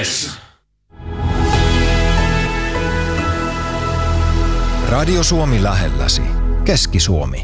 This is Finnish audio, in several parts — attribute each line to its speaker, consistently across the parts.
Speaker 1: Yes!
Speaker 2: Radio Suomi lähelläsi. Keski-Suomi.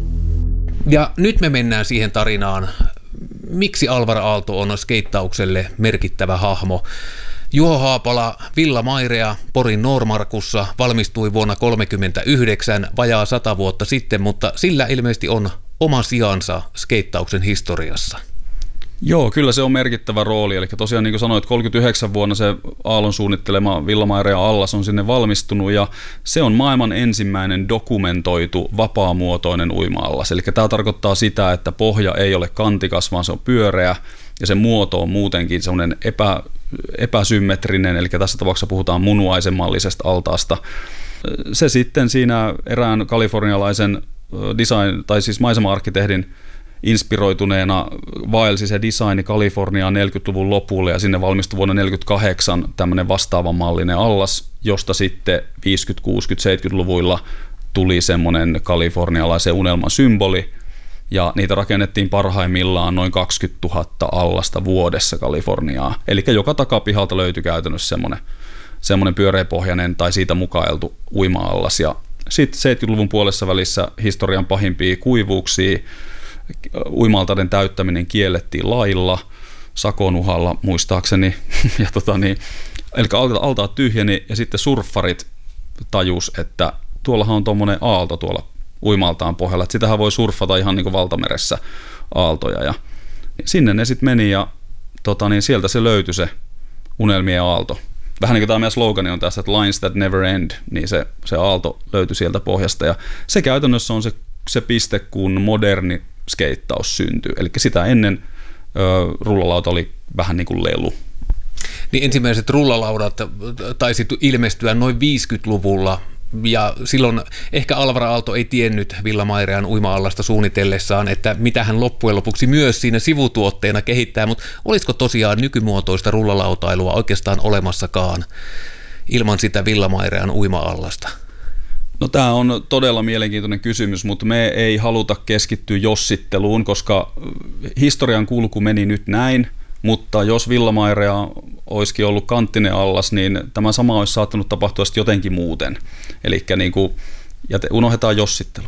Speaker 3: Ja nyt me mennään siihen tarinaan, miksi Alvar Aalto on skeittaukselle merkittävä hahmo. Juho Haapala, Villa Mairea Porin Noormarkussa valmistui vuonna 1939, vajaa 100 vuotta sitten, mutta sillä ilmeisesti on oma sijansa skeittauksen historiassa.
Speaker 4: Joo, kyllä se on merkittävä rooli. Eli tosiaan niin kuin sanoit, 39 vuonna se Aallon suunnittelema Villa Mairea allas on sinne valmistunut ja se on maailman ensimmäinen dokumentoitu vapaamuotoinen uima-allas. Eli tämä tarkoittaa sitä, että pohja ei ole kantikas, vaan se on pyöreä ja se muoto on muutenkin semmoinen epäsymmetrinen, eli tässä tapauksessa puhutaan munuaisenmallisesta altaasta. Se sitten siinä erään kalifornialaisen maisema-arkkitehdin inspiroituneena vaelsi se designi Kaliforniaan 40-luvun lopulle ja sinne valmistui vuonna 1948 tämmöinen vastaavan mallinen allas, josta sitten 50-, 60-, 70-luvuilla tuli semmoinen kalifornialaisen unelman symboli ja niitä rakennettiin parhaimmillaan noin 20 000 allasta vuodessa Kaliforniaa. Eli joka takapihalta löytyi käytännössä semmoinen pyöreäpohjainen tai siitä mukailtu uima-allas ja sitten 70-luvun puolessa välissä historian pahimpia kuivuuksia. Uima-altaiden täyttäminen kiellettiin lailla, sakon uhalla muistaakseni, eli altaat tyhjeni ja sitten surffarit tajus, että tuollahan on tuommoinen aalto tuolla uima-altaan pohjalla, että sitähän voi surffata ihan niin kuin valtameressä aaltoja ja sinne ne sitten meni ja sieltä se löytyi se unelmien aalto. Vähän niin kuin tämä meidän slogani on tässä, että lines that never end, niin se aalto löytyi sieltä pohjasta ja se käytännössä on se piste, kun moderni skeittaus syntyy. Eli sitä ennen rullalauta oli vähän niin kuin lelu.
Speaker 3: Niin ensimmäiset rullalaudat taisi ilmestyä noin 50-luvulla, ja silloin ehkä Alvar Aalto ei tiennyt Villa Mairean uima-allasta suunnitellessaan, että mitä hän loppujen lopuksi myös siinä sivutuotteena kehittää, mutta olisiko tosiaan nykymuotoista rullalautailua oikeastaan olemassakaan ilman sitä Villa Mairean uima-allasta?
Speaker 4: No tämä on todella mielenkiintoinen kysymys, mutta me ei haluta keskittyä jossitteluun, koska historian kulku meni nyt näin, mutta jos Villa Mairea olisikin ollut kanttinen allas, niin tämä sama olisi saattanut tapahtua sitten jotenkin muuten. Eli unohdetaan jossittelu.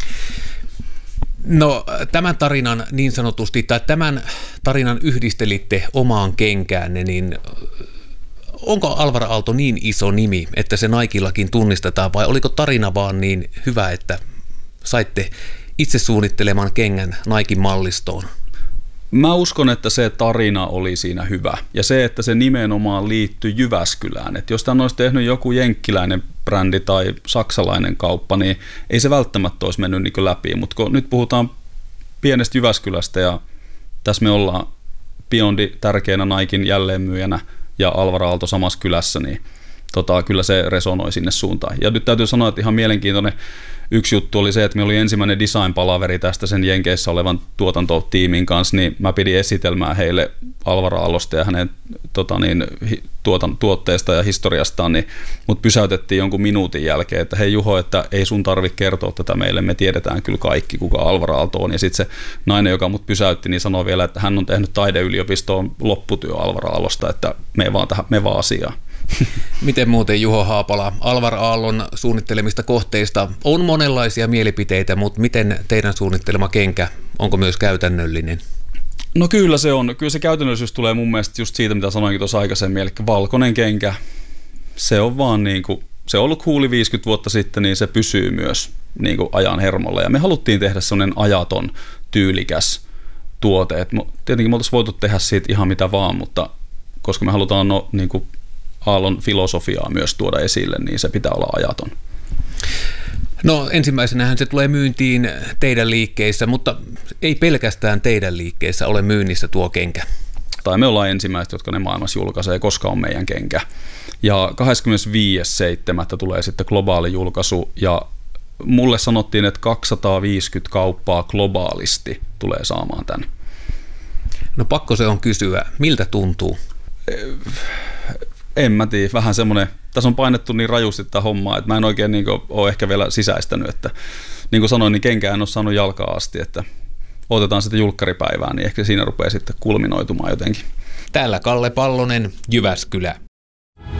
Speaker 3: No tämän tarinan niin sanotusti, tai tämän tarinan yhdistelitte omaan kenkäänne, niin onko Alvar Aalto niin iso nimi, että se Nikellakin tunnistetaan, vai oliko tarina vaan niin hyvä, että saitte itse suunnitteleman kengän Niken mallistoon?
Speaker 4: Mä uskon, että se tarina oli siinä hyvä, ja se, että se nimenomaan liittyi Jyväskylään. Että jos tämän olisi tehnyt joku jenkkiläinen brändi tai saksalainen kauppa, niin ei se välttämättä olisi mennyt niin läpi, mutta kun nyt puhutaan pienestä Jyväskylästä, ja tässä me ollaan Biondi tärkeänä Niken jälleenmyyjänä, ja Alvar Aalto samassa kylässä, niin kyllä se resonoi sinne suuntaan. Ja nyt täytyy sanoa, että ihan mielenkiintoinen yksi juttu oli se, että meillä oli ensimmäinen design-palaveri tästä sen Jenkeissä olevan tuotantotiimin kanssa, niin mä pidin esitelmää heille Alvar Aallosta ja hänen tuotteesta ja historiastaan, niin mut pysäytettiin jonkun minuutin jälkeen, että hei Juho, että ei sun tarvitse kertoa tätä meille, me tiedetään kyllä kaikki, kuka Alvar Aalto on. Ja sitten se nainen, joka mut pysäytti, niin sanoi vielä, että hän on tehnyt taideyliopistoon lopputyö Alvar Aallosta, että me vaan asiaan.
Speaker 3: Miten muuten Juho Haapala, Alvar Aallon suunnittelemista kohteista on monenlaisia mielipiteitä, mutta miten teidän suunnittelema kenkä, onko myös käytännöllinen?
Speaker 4: No kyllä se on. Kyllä se käytännöllisyys tulee mun mielestä just siitä, mitä sanoinkin tuossa aikaisemmin, eli valkoinen kenkä, se on vaan niin kuin, se on ollut cooli 50 vuotta sitten, niin se pysyy myös niin kuin ajan hermolla. Ja me haluttiin tehdä sellainen ajaton, tyylikäs tuote. Tietenkin me oltaisiin voitu tehdä siitä ihan mitä vaan, mutta koska me halutaan niin kuin Aallon filosofiaa myös tuoda esille, niin se pitää olla ajaton.
Speaker 3: No ensimmäisenähän se tulee myyntiin teidän liikkeissä, mutta ei pelkästään teidän liikkeissä ole myynnissä tuo kenkä.
Speaker 4: Tai me ollaan ensimmäiset, jotka ne maailmassa julkaisee, koska on meidän kenkä. Ja 25.7. tulee sitten globaali julkaisu, ja mulle sanottiin, että 250 kauppaa globaalisti tulee saamaan tämän.
Speaker 3: No pakko se on kysyä, miltä tuntuu?
Speaker 4: En mä tiedä, vähän semmoinen, tässä on painettu niin rajusti tätä hommaa, että mä en oikein niin kuin ole ehkä vielä sisäistänyt, että niin kuin sanoin, niin kenkään en ole saanut jalkaa asti, että otetaan sitten julkkaripäivää, niin ehkä siinä rupeaa sitten kulminoitumaan jotenkin.
Speaker 3: Täällä Kalle Pallonen, Jyväskylä.